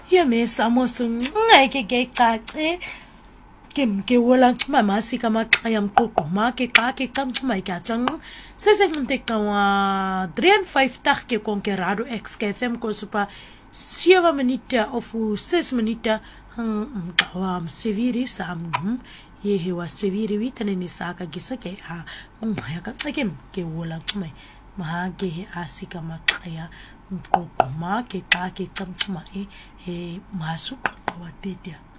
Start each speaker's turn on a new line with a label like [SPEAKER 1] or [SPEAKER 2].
[SPEAKER 1] yemesamo sungeke kecace ke wola mama sika maqaya mqoqoma ke xa ke camchuma ikatang sesenqinteqa wa 3 tag ke conquerado XKFM ko supa 7 minute of 6 minute mqawa mseviri sam yehe wa seviri witane ni saka gisake a ngaya ka ke wola xuma maha ke asika maqaya mqoqoma ke xa ke camchuma masu wa tetia